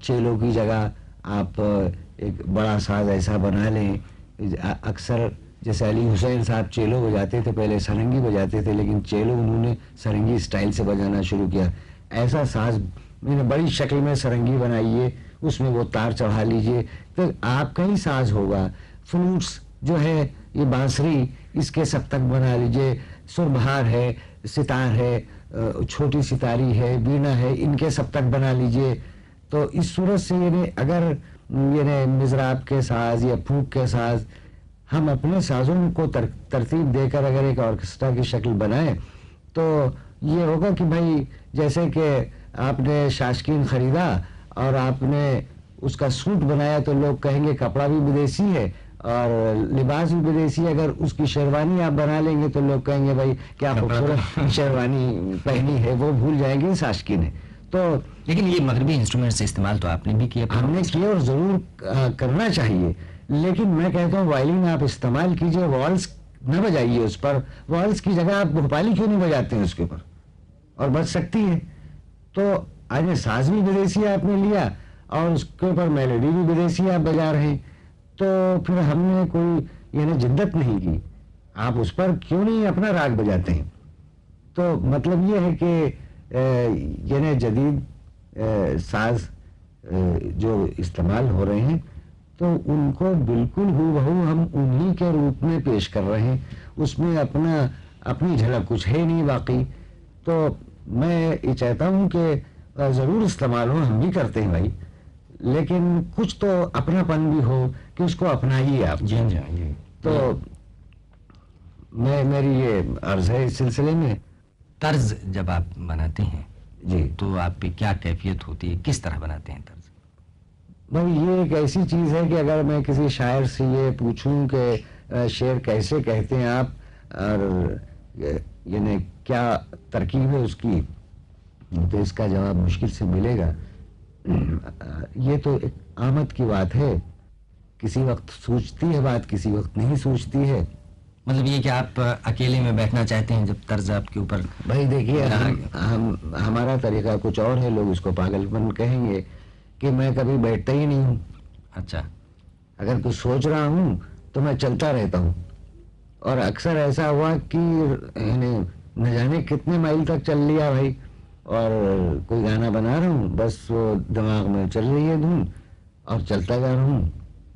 चेलो की जगह आप एक बड़ा साज ऐसा बना लें। अक्सर जैसे अली हुसैन साहब चेलो बजाते थे, पहले सरंगी बजाते थे, लेकिन चेलो उन्होंने सरंगी स्टाइल से बजाना शुरू किया। ऐसा साज मैंने बड़ी शक्ल में सरंगी बनाइए, उसमें वो तार चढ़ा लीजिए, तो आपका ही साज होगा। फ्लूट्स जो है, ये बांसुरी, इसके सप्तक बना लीजिए, सुरबहार है, सितार है, छोटी सितारी है, बीना है, इनके सप्तक बना लीजिए। तो इस सूरत से यानी अगर यानी मिज़राब के साज या फूक के साज हम अपने साजों को तरतीब देकर अगर एक ऑर्केस्ट्रा की शक्ल बनाएं, तो ये होगा कि भाई जैसे कि आपने शाशकीन खरीदा और आपने उसका सूट बनाया, तो लोग कहेंगे कपड़ा भी विदेशी है और लिबास भी विदेशी। अगर उसकी शेरवानी आप बना लेंगे तो लोग कहेंगे भाई क्या खूबसूरत शेरवानी पहनी है, वो भूल जाएंगे शाशकीन है। तो लेकिन ये मगरबी इंस्ट्रूमेंट से इस्तेमाल तो आपने भी किया? हमने किया और जरूर करना चाहिए, लेकिन मैं कहता हूँ वायलिन आप इस्तेमाल कीजिए, वॉल्स न बजाइए उस पर। वॉल्स की जगह आप भोपाली क्यों नहीं बजाते हैं उसके ऊपर, और बज सकती है। तो आज साज भी विदेशी आपने लिया और उसके ऊपर मेलोडी भी विदेशी आप बजा रहे हैं, तो फिर हमने कोई यानी जिद्दत नहीं की। आप उस पर क्यों नहीं अपना राग बजाते हैं? तो मतलब ये है कि यानी जदीद साज जो इस्तेमाल हो रहे हैं, तो उनको बिल्कुल हूबहू हम उन्हीं के रूप में पेश कर रहे हैं। उसमें अपनी झलक कुछ है नहीं बाकी। तो मैं ये चाहता हूँ कि ज़रूर इस्तेमाल हो, हम भी करते हैं भाई, लेकिन कुछ तो अपनापन भी हो कि उसको अपनाइए आप। जी जी। तो मेरी ये अर्ज है इस सिलसिले में। तर्ज जब आप बनाते हैं जी, तो आप पे क्या कैफियत होती है, किस तरह बनाते हैं तर्ज? भाई ये एक ऐसी चीज़ है कि अगर मैं किसी शायर से ये पूछूं कि शेर कैसे कहते हैं आप, और यानी क्या तरकीब है उसकी, तो इसका जवाब मुश्किल से मिलेगा। ये तो एक आमद की बात है, किसी वक्त सूझती है बात, किसी वक्त नहीं सूझती है। मतलब ये कि आप अकेले में बैठना चाहते हैं जब तर्ज आपके ऊपर? भाई देखिए, हमारा तरीका कुछ और है, लोग इसको पागलपन कहेंगे कि मैं कभी बैठता ही नहीं हूँ। अच्छा। अगर कुछ सोच रहा हूँ तो मैं चलता रहता हूँ, और अक्सर ऐसा हुआ कि न जाने कितने माइल तक चल लिया भाई, और कोई गाना बना रहा हूँ, बस वो दिमाग में चल रही है धुन और चलता जा रहा हूँ।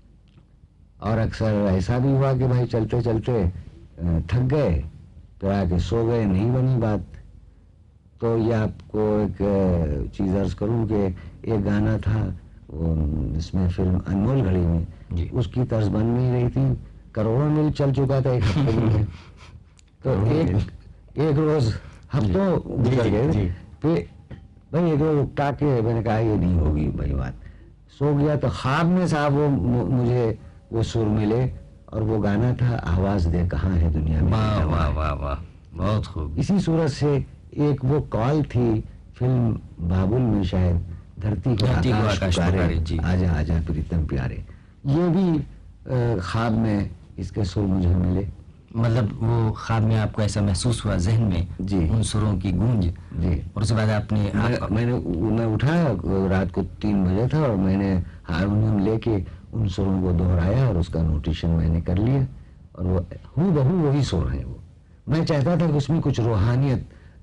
और अक्सर ऐसा भी हुआ कि भाई चलते चलते थक गए, तो आके सो गए, नहीं बनी बात। तो ये आपको एक चीज़ अर्ज करूँ कि एक गाना था इसमें फिल्म अनमोल घड़ी में, उसकी तर्ज बन नहीं रही थी, करोड़ों मील चल चुका था एक हफ्ते में। तो एक रोज हफ्तों गुजर गए, फिर भाई एक रोज उठा के मैंने कहा ये नहीं होगी भाई बात। सो गया तो ख्वाब में साहब वो मुझे वो सुर मिले, और वो गाना था आवाज दे कहाँ है दुनिया में। वाह वाह वाह वाह, बहुत खूब। इसी सूरत से एक वो कॉल थी फिल्म बाबुल में, शायद धरती को आकाश पुकारे, आजा आजा प्रीतम प्यारे, ये भी ख्वाब में इसके सुर मुझे मिले। मतलब वो ख्वाब में आपको ऐसा महसूस हुआ जहन में जी उन सुरों की गूंज जी, और उसके बाद आपने मैं उठा, रात को 3 बजे था, और मैंने हारमोनियम लेके उन सुरों को दोहराया और उसका नोटेशन मैंने कर लिया, और वो हूबहू वही सुर है। वो मैं चाहता था कि उसमें कुछ रूहानियत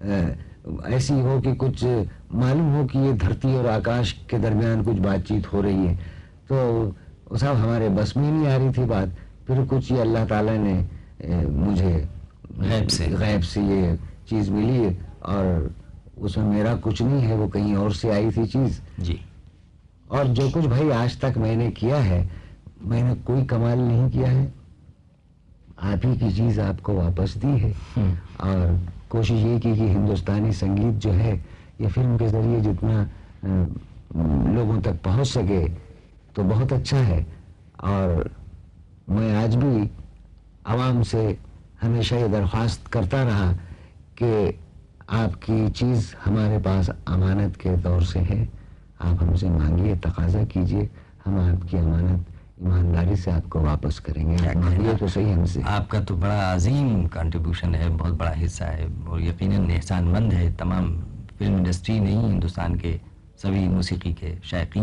ऐसी हो कि कुछ मालूम हो कि ये धरती और आकाश के दरमियान कुछ बातचीत हो रही है। तो साहब हमारे बस में ही नहीं आ रही थी बात, फिर कुछ ये अल्लाह ताला ने मुझे गैब से ये चीज़ मिली, और उसमें मेरा कुछ नहीं है, वो कहीं और से आई थी चीज़ जी। और जो कुछ भाई आज तक मैंने किया है, मैंने कोई कमाल नहीं किया है, आप ही की चीज़ आपको वापस दी है। और कोशिश ये की कि हिंदुस्तानी संगीत जो है ये फिल्म के ज़रिए जितना लोगों तक पहुंच सके तो बहुत अच्छा है। और मैं आज भी आवाम से हमेशा ये दरख्वास्त करता रहा कि आपकी चीज़ हमारे पास अमानत के तौर से है, आप हमसे मांगिए, तकाजा कीजिए, हम आपकी अमानत ईमानदारी से आपको वापस करेंगे। आप मांगिए तो सही हमसे। आपका तो बड़ा अजीम कंट्रीब्यूशन है, बहुत बड़ा हिस्सा है, और यकीनन एहसानमंद है तमाम फिल्म इंडस्ट्री नहीं, हिंदुस्तान के सभी मौसीकी के शायकीन।